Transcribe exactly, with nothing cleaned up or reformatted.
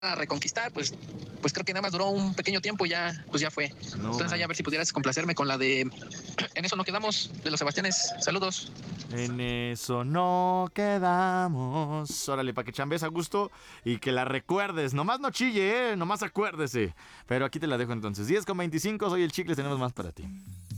a reconquistar, pues, pues creo que nada más duró un pequeño tiempo y ya, pues ya fue. No, Entonces, ahí a man. ver si pudieras complacerme con la de En eso no quedamos, de los Sebastianes. Saludos. En eso no quedamos. Órale, para que chambes a gusto y que la recuerdes. Nomás no chille, ¿eh? Nomás acuérdese. Pero aquí te la dejo entonces. diez con veinticinco, soy el Chicles, tenemos más para ti.